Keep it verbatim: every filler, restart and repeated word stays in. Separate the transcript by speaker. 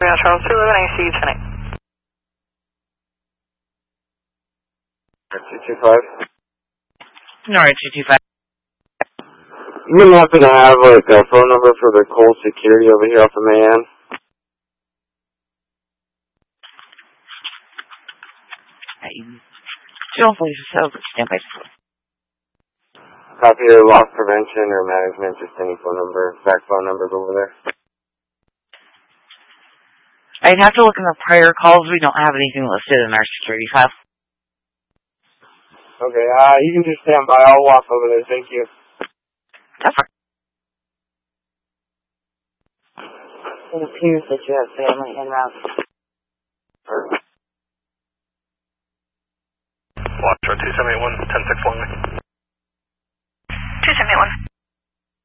Speaker 1: Charles two eleven, I see you tonight.
Speaker 2: two two five.
Speaker 3: Alright, two two five.
Speaker 2: You may happen to have like a phone number for the Cole security over here off of Mayan?
Speaker 3: I don't believe so, but stand by.
Speaker 2: Copy of loss prevention or management, just any phone number, fax phone numbers over there.
Speaker 3: I'd have to look in the prior calls. We don't have anything listed in our security file.
Speaker 2: Okay, uh, you can just stand by. I'll walk over there. Thank you.
Speaker 3: That's fine.
Speaker 4: It appears that you have family en route.
Speaker 1: Watch two seven eight one, ten six one.